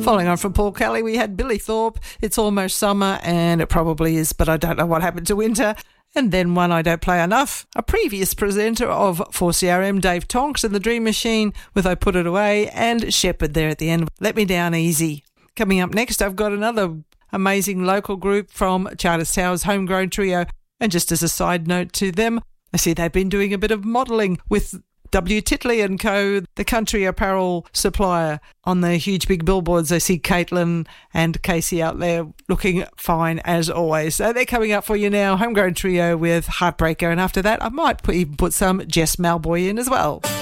Following on from Paul Kelly, we had Billy Thorpe, It's Almost Summer, and it probably is, but I don't know what happened to winter. And then one I don't play enough, a previous presenter of 4CRM, Dave Tonks and the Dream Machine with I Put It Away, and Shepherd there at the end, Let Me Down Easy. Coming up next, I've got another amazing local group from Charters Towers, Homegrown Trio. And just as a side note to them, I see they've been doing a bit of modelling with W. Titley & Co., the country apparel supplier. On the huge big billboards, I see Caitlin and Casey out there looking fine as always. So they're coming up for you now, Homegrown Trio with Heartbreaker. And after that, I might even put some Jess Malboy in as well.